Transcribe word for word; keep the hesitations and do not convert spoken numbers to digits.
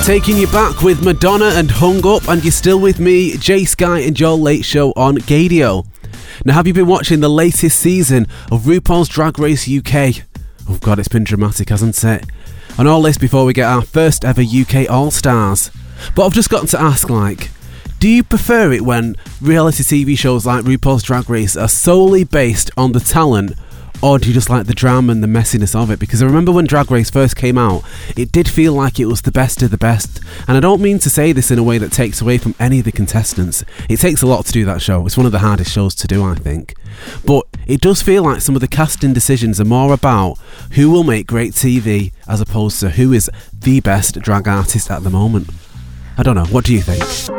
Taking you back with Madonna and Hung Up, and you're still with me, Jay Sky and Joel Late Show on Gadio. Now, have you been watching the latest season of RuPaul's Drag Race U K? Oh god, it's been dramatic, hasn't it? And all this before we get our first ever U K All-Stars. But I've just gotten to ask, like, do you prefer it when reality T V shows like RuPaul's Drag Race are solely based on the talent, or do you just like the drama and the messiness of it? Because I remember when Drag Race first came out, it did feel like it was the best of the best. And I don't mean to say this in a way that takes away from any of the contestants. It takes a lot to do that show. It's one of the hardest shows to do, I think. But it does feel like some of the casting decisions are more about who will make great T V as opposed to who is the best drag artist at the moment. I don't know. What do you think?